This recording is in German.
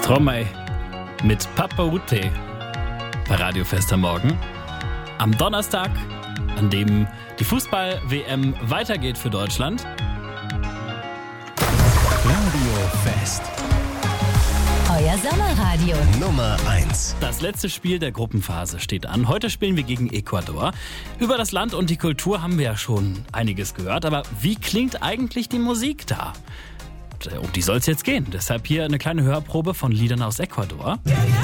Stromae mit Papa Ute bei Radio Fest am Morgen. Am Donnerstag, an dem die Fußball-WM weitergeht für Deutschland. Radio Fest. Euer Sommerradio. Nummer 1. Das letzte Spiel der Gruppenphase steht an. Heute spielen wir gegen Ecuador. Über das Land und die Kultur haben wir ja schon einiges gehört. Aber wie klingt eigentlich die Musik da? Um die soll es jetzt gehen. Deshalb hier eine kleine Hörprobe von Liedern aus Ecuador.